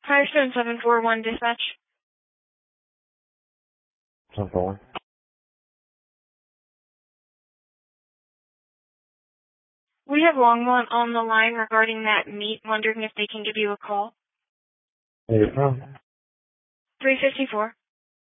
5741 dispatch. 741. We have Longmont on the line regarding that meet, wondering if they can give you a call. Where are you from? 354.